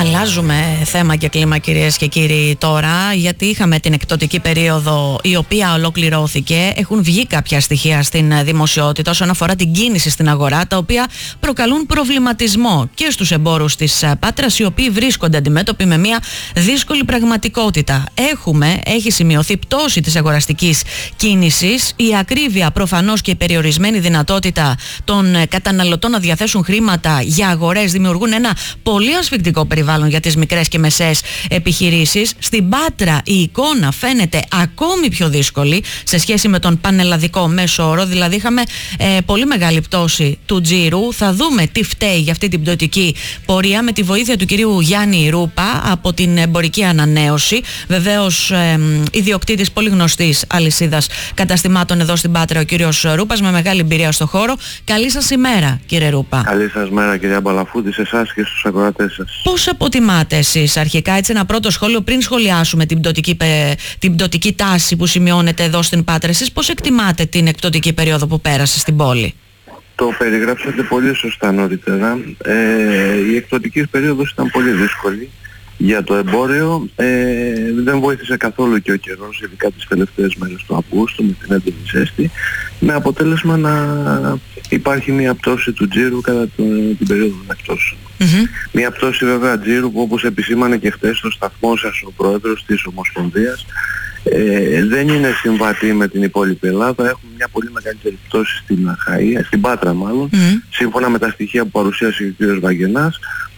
Αλλάζουμε θέμα και κλίμα, κυρίες και κύριοι, τώρα, γιατί είχαμε την εκπτωτική περίοδο η οποία ολοκληρώθηκε. Έχουν βγει κάποια στοιχεία στην δημοσιότητα όσον αφορά την κίνηση στην αγορά, τα οποία προκαλούν προβληματισμό και στους εμπόρους της Πάτρας, οι οποίοι βρίσκονται αντιμέτωποι με μια δύσκολη πραγματικότητα. Έχει σημειωθεί πτώση της αγοραστικής κίνησης. Η ακρίβεια προφανώς και η περιορισμένη δυνατότητα των καταναλωτών να διαθέσουν χρήματα για αγορές δημιουργούν ένα πολύ ασφικτικό περιβάλλον για τις μικρές και μεσαίες επιχειρήσεις. Στην Πάτρα η εικόνα φαίνεται ακόμη πιο δύσκολη σε σχέση με τον πανελλαδικό μέσο όρο, δηλαδή είχαμε πολύ μεγάλη πτώση του τζίρου. Θα δούμε τι φταίει για αυτή την πτωτική πορεία με τη βοήθεια του κυρίου Γιάννη Ρούπα από την Εμπορική Ανανέωση, βεβαίως ιδιοκτήτης πολύ γνωστής αλυσίδας καταστημάτων εδώ στην Πάτρα, ο κύριος Ρούπας, με μεγάλη εμπειρία στο χώρο. Καλή σας ημέρα, κύριε Ρούπα. Καλή σας μέρα, κυρία Μπαλαφούτη, σε εσάς και στους ακροατές σας. Πώς αποτιμάτε εσείς αρχικά, έτσι ένα πρώτο σχόλιο πριν σχολιάσουμε την πτωτική τάση που σημειώνεται εδώ στην Πάτρα? Εσείς πώς εκτιμάτε την εκπτωτική περίοδο που πέρασε στην πόλη? Το περιγράψατε πολύ σωστά νωρίτερα. Η εκπτωτική περίοδος ήταν πολύ δύσκολη για το εμπόριο. Δεν βοήθησε καθόλου και ο καιρός, ειδικά τις τελευταίες μέρες του Αυγούστου με την έντονη ζέστη, με αποτέλεσμα να υπάρχει μια πτώση του τζίρου κατά την περίοδο των εκτόσεων. Μια πτώση βέβαια τζίρου που, όπως επισήμανε και χθες στο σταθμό σας ο πρόεδρος της Ομοσπονδίας, δεν είναι συμβατή με την υπόλοιπη Ελλάδα. Έχουμε μια πολύ μεγαλύτερη πτώση στην Αχαΐα, στην Πάτρα μάλλον, σύμφωνα με τα στοιχεία που παρουσίασε ο κ. Βαγγενάς,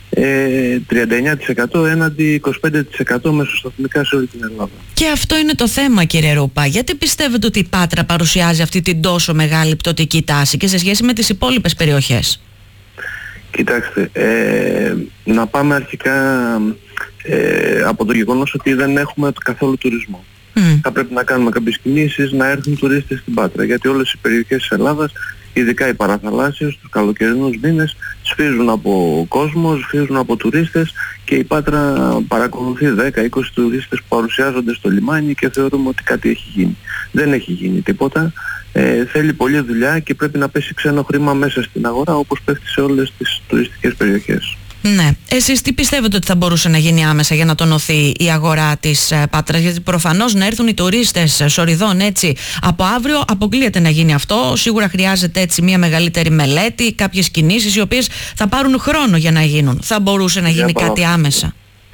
39% έναντι 25% μεσοσταθμικά σε όλη την Ελλάδα. Και αυτό είναι το θέμα, κύριε Ρούπα. Γιατί πιστεύετε ότι η Πάτρα παρουσιάζει αυτή την τόσο μεγάλη πτωτική τάση και σε σχέση με τις υπόλοιπες περιοχές? Κοιτάξτε, να πάμε αρχικά από το γεγονός ότι δεν έχουμε καθόλου τουρισμό. Θα πρέπει να κάνουμε κάποιες κινήσεις να έρθουν τουρίστες στην Πάτρα, γιατί όλες οι περιοχές της Ελλάδας, ειδικά οι παραθαλάσσιες, τους καλοκαιρινούς μήνες, σφίζουν από κόσμο, σφίζουν από τουρίστες, και η Πάτρα παρακολουθεί 10-20 τουρίστες που παρουσιάζονται στο λιμάνι και θεωρούμε ότι κάτι έχει γίνει. Δεν έχει γίνει τίποτα. Θέλει πολλή δουλειά και πρέπει να πέσει ξένο χρήμα μέσα στην αγορά, όπως πέφτει σε όλες τις τουριστικές περιοχές. Ναι. Εσείς τι πιστεύετε ότι θα μπορούσε να γίνει άμεσα για να τονωθεί η αγορά της Πάτρας? Γιατί προφανώς να έρθουν οι τουρίστες σοριδών έτσι από αύριο αποκλείεται να γίνει αυτό. Σίγουρα χρειάζεται έτσι μια μεγαλύτερη μελέτη, κάποιες κινήσεις οι οποίες θα πάρουν χρόνο για να γίνουν. Θα μπορούσε να γίνει κάτι άμεσα?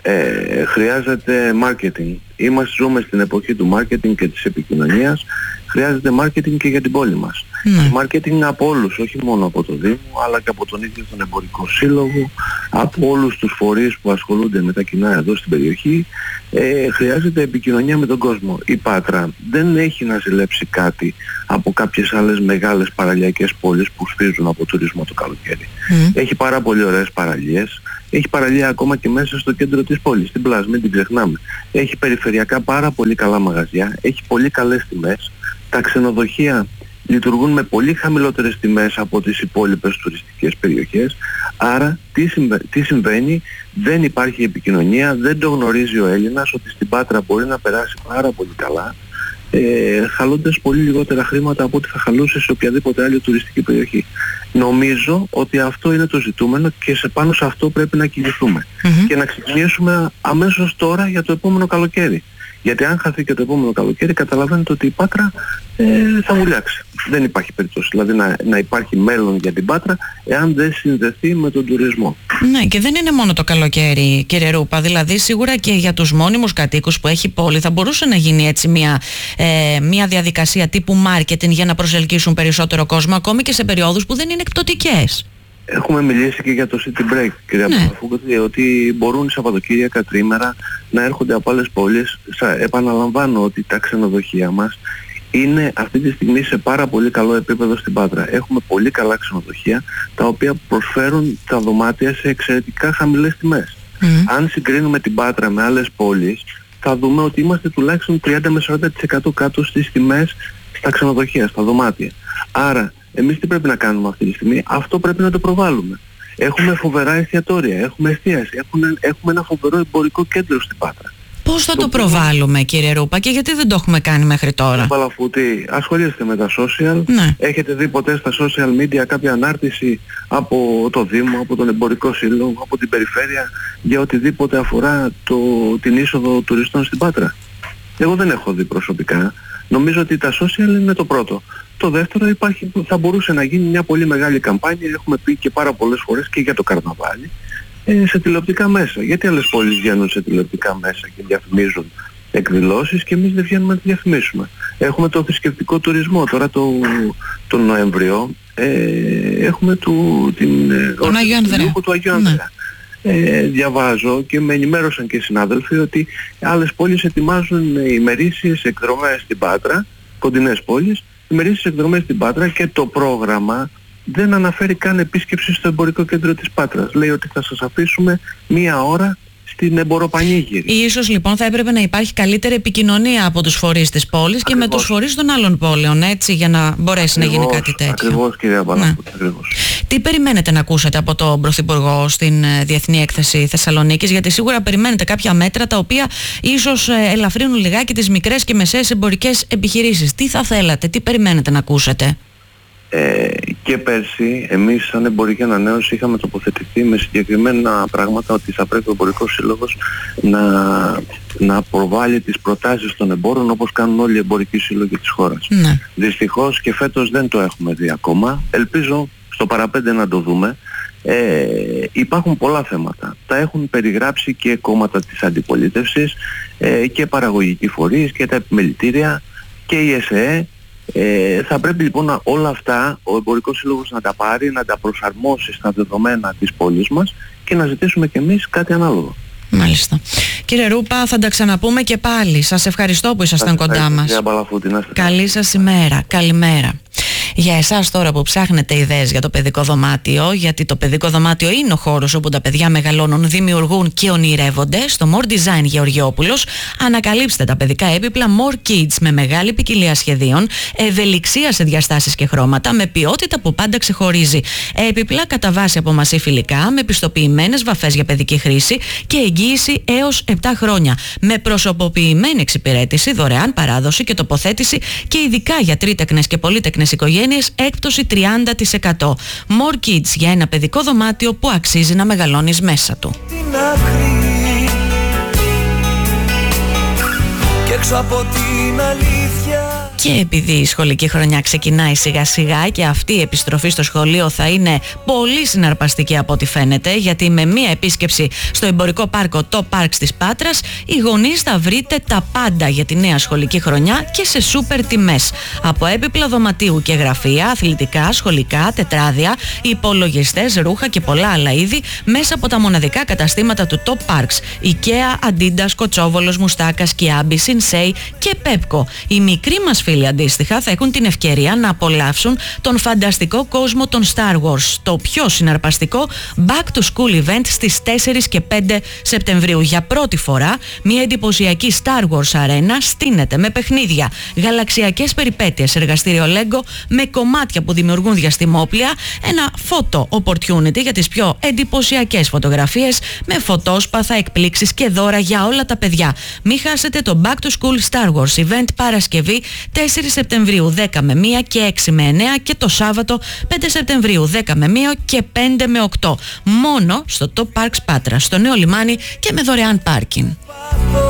Χρειάζεται marketing. Ζούμε στην εποχή του marketing και της επικοινωνίας. Χρειάζεται marketing και για την πόλη μας. Marketing από όλους, όχι μόνο από το Δήμο, αλλά και από τον ίδιο τον Εμπορικό Σύλλογο, από όλους τους φορείς που ασχολούνται με τα κοινά εδώ στην περιοχή. Χρειάζεται επικοινωνία με τον κόσμο. Η Πάτρα δεν έχει να ζηλέψει κάτι από κάποιες άλλες μεγάλες παραλιακές πόλεις που σφίζουν από τουρισμό το καλοκαίρι. Έχει πάρα πολύ ωραίες παραλίες. Έχει παραλία ακόμα και μέσα στο κέντρο της πόλης, στην Πλάζ, μην την ξεχνάμε. Έχει περιφερειακά πάρα πολύ καλά μαγαζιά, έχει πολύ καλές τιμές. Τα ξενοδοχεία λειτουργούν με πολύ χαμηλότερες τιμές από τις υπόλοιπες τουριστικές περιοχές. Άρα τι συμβαίνει? Δεν υπάρχει επικοινωνία, δεν το γνωρίζει ο Έλληνας ότι στην Πάτρα μπορεί να περάσει πάρα πολύ καλά, χαλώντας πολύ λιγότερα χρήματα από ό,τι θα χαλούσε σε οποιαδήποτε άλλη τουριστική περιοχή. Νομίζω ότι αυτό είναι το ζητούμενο και πάνω σε αυτό πρέπει να κινηθούμε και να ξεκινήσουμε αμέσως τώρα για το επόμενο καλοκαίρι. Γιατί αν χαθεί και το επόμενο καλοκαίρι, καταλαβαίνετε ότι η Πάτρα θα βουλιάξει. Δεν υπάρχει περίπτωση δηλαδή να υπάρχει μέλλον για την Πάτρα εάν δεν συνδεθεί με τον τουρισμό. Ναι, και δεν είναι μόνο το καλοκαίρι, κύριε Ρούπα. Δηλαδή σίγουρα και για τους μόνιμους κατοίκους που έχει η πόλη θα μπορούσε να γίνει έτσι μια διαδικασία τύπου marketing για να προσελκύσουν περισσότερο κόσμο, ακόμη και σε περιόδους που δεν είναι εκπτωτικές. Έχουμε μιλήσει και για το City Break, κυρία Παπαφούκοτη, ότι μπορούν Σαββατοκύριακα τρίμερα να έρχονται από άλλες πόλεις. Επαναλαμβάνω ότι τα ξενοδοχεία μας είναι αυτή τη στιγμή σε πάρα πολύ καλό επίπεδο στην Πάτρα. Έχουμε πολύ καλά ξενοδοχεία τα οποία προσφέρουν τα δωμάτια σε εξαιρετικά χαμηλές τιμές. Αν συγκρίνουμε την Πάτρα με άλλες πόλεις, θα δούμε ότι είμαστε τουλάχιστον 30 με 40% κάτω στις τιμές στα ξενοδοχεία, στα δωμάτια. Άρα εμείς τι πρέπει να κάνουμε αυτή τη στιγμή? Αυτό πρέπει να το προβάλλουμε. Έχουμε φοβερά εστιατόρια, έχουμε εστίαση, έχουμε ένα φοβερό εμπορικό κέντρο στην Πάτρα. Πώς θα το προβάλλουμε, κύριε Ρούπα, και γιατί δεν το έχουμε κάνει μέχρι τώρα? Παλαφούτη, ασχολείστε με τα social. Ναι. Έχετε δει ποτέ στα social media κάποια ανάρτηση από το Δήμο, από τον Εμπορικό Σύλλογο, από την Περιφέρεια για οτιδήποτε αφορά την είσοδο τουριστών στην Πάτρα? Εγώ δεν έχω δει προσωπικά. Νομίζω ότι τα social είναι το πρώτο. Το δεύτερο, θα μπορούσε να γίνει μια πολύ μεγάλη καμπάνια, έχουμε πει και πάρα πολλές φορές, και για το καρναβάλι, σε τηλεοπτικά μέσα. Γιατί άλλες πόλεις βγαίνουν σε τηλεοπτικά μέσα και διαφημίζουν εκδηλώσεις και εμείς δεν βγαίνουμε να τη διαφημίσουμε? Έχουμε το θρησκευτικό τουρισμό. Τώρα τον Νοέμβριο έχουμε του Αγίου Άνδρα. Διαβάζω και με ενημέρωσαν και οι συνάδελφοι ότι άλλες πόλεις ετοιμάζουν ημερήσιες εκδρομές στην Πάτρα, κοντινές πόλεις, ημερήσιες εκδρομές στην Πάτρα, και το πρόγραμμα δεν αναφέρει καν επίσκεψη στο εμπορικό κέντρο της Πάτρας. Λέει ότι θα σας αφήσουμε 1 ώρα στην εμποροπανήγυρη. Ίσως λοιπόν θα έπρεπε να υπάρχει καλύτερη επικοινωνία από τους φορείς της πόλης και με τους φορείς των άλλων πόλεων, έτσι, για να μπορέσει να γίνει κάτι τέτοιο. Ακριβώς, κυρία Παλαφούτη, ακριβώς. Τι περιμένετε να ακούσετε από τον Πρωθυπουργό στην Διεθνή Έκθεση Θεσσαλονίκης? Γιατί σίγουρα περιμένετε κάποια μέτρα τα οποία ίσως ελαφρύνουν λιγάκι τις μικρές και μεσαίες εμπορικές επιχειρήσεις. Τι θα θέλατε, τι περιμένετε να ακούσετε? Και πέρσι εμείς σαν Εμπορική Ανανέωση είχαμε τοποθετηθεί με συγκεκριμένα πράγματα ότι θα πρέπει ο Εμπορικός Σύλλογος να προβάλλει τις προτάσεις των εμπόρων όπως κάνουν όλοι οι εμπορικοί σύλλογοι της χώρας. Ναι. Δυστυχώς και φέτος δεν το έχουμε δει ακόμα. Ελπίζω στο παραπέντε να το δούμε. Υπάρχουν πολλά θέματα. Τα έχουν περιγράψει και κόμματα της αντιπολίτευσης και παραγωγικοί φορείς και τα επιμελητήρια και η ΕΣΕ. Θα πρέπει λοιπόν όλα αυτά ο Εμπορικός Σύλλογος να τα πάρει, να τα προσαρμόσει στα δεδομένα της πόλης μας και να ζητήσουμε κι εμείς κάτι ανάλογο. Μάλιστα. Κύριε Ρούπα, θα τα ξαναπούμε και πάλι. Σας ευχαριστώ που ήσασταν κοντά μας. Καλή σας ημέρα. Καλημέρα. Για εσάς τώρα που ψάχνετε ιδέες για το παιδικό δωμάτιο, γιατί το παιδικό δωμάτιο είναι ο χώρος όπου τα παιδιά μεγαλώνουν, δημιουργούν και ονειρεύονται, στο More Design Γεωργιόπουλος ανακαλύψτε τα παιδικά έπιπλα More Kids με μεγάλη ποικιλία σχεδίων, ευελιξία σε διαστάσεις και χρώματα, με ποιότητα που πάντα ξεχωρίζει. Έπιπλα κατά βάση από μασί φιλικά, με πιστοποιημένες βαφές για παιδική χρήση και εγγύηση έως 7 χρόνια. Με προσωποποιημένη εξυπηρέτηση, δωρεάν παράδοση και τοποθέτηση και ειδικά για τρίτεκνες και πολύτεκνες οικογένειες έκπτωση 30%. More Kids, για ένα παιδικό δωμάτιο που αξίζει να μεγαλώνεις μέσα του. Και έξω από την αλήθεια. Και επειδή η σχολική χρονιά ξεκινάει σιγά σιγά και αυτή η επιστροφή στο σχολείο θα είναι πολύ συναρπαστική από ό,τι φαίνεται, γιατί με μία επίσκεψη στο εμπορικό πάρκο Top Parks της Πάτρας οι γονείς θα βρείτε τα πάντα για τη νέα σχολική χρονιά και σε σούπερ τιμές. Από έπιπλα δωματίου και γραφεία, αθλητικά, σχολικά, τετράδια, υπολογιστές, ρούχα και πολλά άλλα είδη μέσα από τα μοναδικά καταστήματα του Top Parks. IKEA, Adidas, Κοτσόβολος, Μουστάκας, Kiabi, Sinsei και Pepco. Οι μικροί μας φίλοι αντίστοιχα θα έχουν την ευκαιρία να απολαύσουν τον φανταστικό κόσμο των Star Wars, το πιο συναρπαστικό Back to School event στις 4 και 5 Σεπτεμβρίου. Για πρώτη φορά μια εντυπωσιακή Star Wars αρένα στείνεται με παιχνίδια, γαλαξιακές περιπέτειες, εργαστήριο Lego με κομμάτια που δημιουργούν διαστημόπλια, ένα photo opportunity για τις πιο εντυπωσιακές φωτογραφίες με φωτόσπαθα, εκπλήξεις και δώρα για όλα τα παιδιά. Μην χάσετε το Back to School Star Wars event Παρασκευή 4 Σεπτεμβρίου 10 με 1 και 6 με 9 και το Σάββατο 5 Σεπτεμβρίου 10 με 1 και 5 με 8. Μόνο στο Top Parks Πάτρα, στο νέο λιμάνι και με δωρεάν πάρκινγκ.